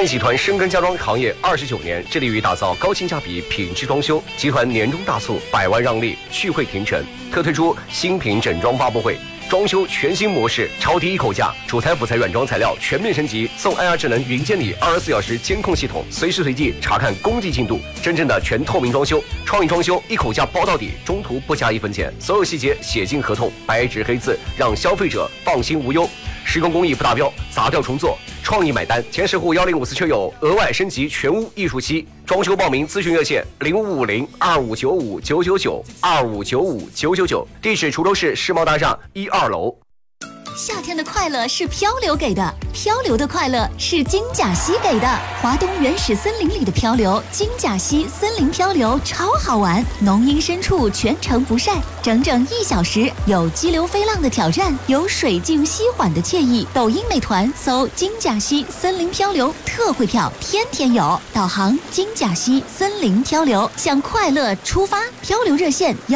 创意集团深耕家装行业29年，致力于打造高性价比品质装修。集团年终大促，100万让利，聚会停城，特推出新品整装发布会。装修全新模式，超低一口价，主材、辅材、软装材料全面升级，送 IR 智能云监理24小时监控系统，随时随地查看工地进度，真正的全透明装修。创意装修一口价包到底，中途不加1分钱，所有细节写进合同，白纸黑字，让消费者放心无忧。施工工艺不达标，砸掉重做，创意买单。前10户1054车友额外升级全屋艺术漆。装修报名咨询热线0550259599259599，地址滁州市世贸大厦1、2楼。 夏天的快乐是漂流给的，漂流的快乐是金甲溪给的。华东原始森林里的漂流，金甲溪森林漂流超好玩，浓荫深处全程不晒，整整1小时，有激流飞浪的挑战，有水静溪缓的惬意。抖音、美团搜金甲溪森林漂流，特惠票天天有。导航金甲溪森林漂流，向快乐出发。漂流热线